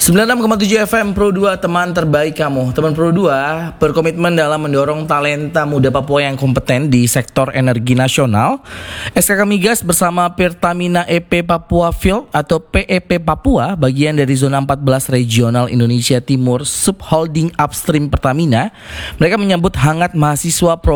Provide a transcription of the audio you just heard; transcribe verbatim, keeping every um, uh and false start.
sembilan puluh enam koma tujuh F M Pro dua, teman terbaik kamu. Teman Pro dua berkomitmen dalam mendorong talenta muda Papua yang kompeten di sektor energi nasional. S K K Migas bersama Pertamina E P Papua Field atau P E P Papua, bagian dari zona empat belas regional Indonesia Timur Subholding Upstream Pertamina. Mereka menyambut hangat mahasiswa pro